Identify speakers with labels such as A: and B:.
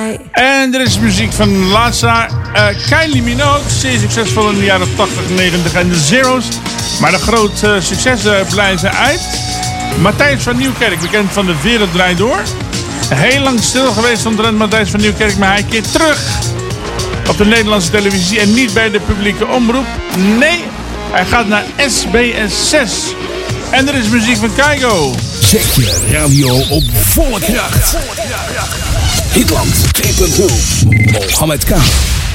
A: En er is muziek van Laza, Kylie Minogue, zeer succesvol in de jaren 80, 90 en de zeros. Maar de grote successen blijven uit. Matthijs van Nieuwkerk, bekend van De Wereld Draait Door. Heel lang stil geweest omtrent Matthijs van Nieuwkerk, maar hij keert terug op de Nederlandse televisie en niet bij de publieke omroep. Nee, hij gaat naar SBS 6. En er is muziek van Keigo.
B: Zet je radio op volle kracht. Hitland 2.0. Mohammed K.